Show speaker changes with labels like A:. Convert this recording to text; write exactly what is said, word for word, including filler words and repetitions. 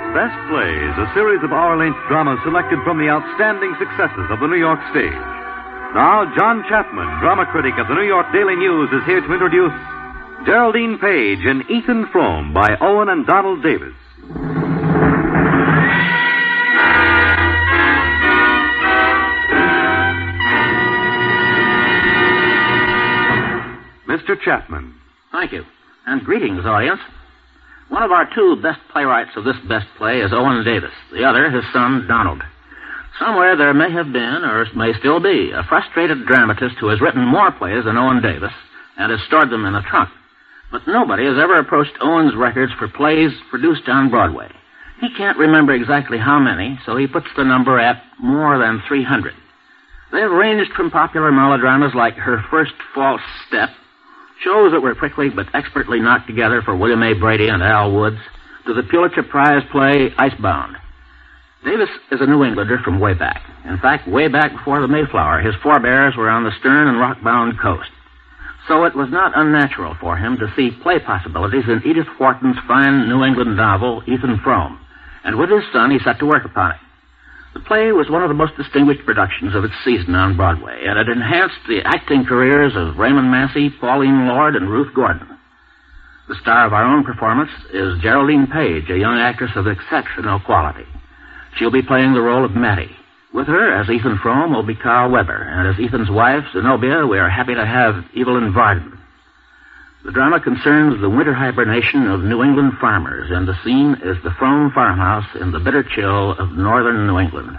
A: Best Plays, a series of hour-length dramas selected from the outstanding successes of the New York stage. Now, John Chapman, drama critic of the New York Daily News, is here to introduce Geraldine Page and Ethan Frome by Owen and Donald Davis. Mister Chapman.
B: Thank you. And greetings, audience. One of our two best playwrights of this best play is Owen Davis. The other, his son, Donald. Somewhere there may have been, or may still be, a frustrated dramatist who has written more plays than Owen Davis and has stored them in a trunk. But nobody has ever approached Owen's records for plays produced on Broadway. He can't remember exactly how many, so he puts the number at more than three hundred. They've ranged from popular melodramas like Her First False Step, shows that were quickly but expertly knocked together for William A. Brady and Al Woods, to the Pulitzer Prize play Icebound. Davis is a New Englander from way back. In fact, way back before the Mayflower, his forebears were on the stern and rock-bound coast. So it was not unnatural for him to see play possibilities in Edith Wharton's fine New England novel, Ethan Frome. And with his son, he set to work upon it. The play was one of the most distinguished productions of its season on Broadway, and it enhanced the acting careers of Raymond Massey, Pauline Lord, and Ruth Gordon. The star of our own performance is Geraldine Page, a young actress of exceptional quality. She'll be playing the role of Mattie. With her, as Ethan Frome, will be Carl Weber, and as Ethan's wife, Zenobia, we are happy to have Evelyn Varden. The drama concerns the winter hibernation of New England farmers, and the scene is the Frome farmhouse in the bitter chill of northern New England.